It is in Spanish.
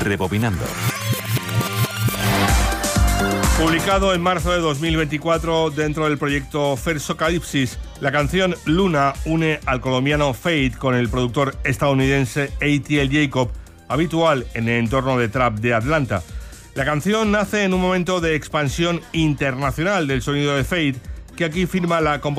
Rebobinando. Publicado en marzo de 2024 dentro del proyecto Fersocalipsis, la canción Luna une al colombiano Fade con el productor estadounidense A.T.L. Jacob, habitual en el entorno de trap de Atlanta. La canción nace en un momento de expansión internacional del sonido de Fade, que aquí firma la composición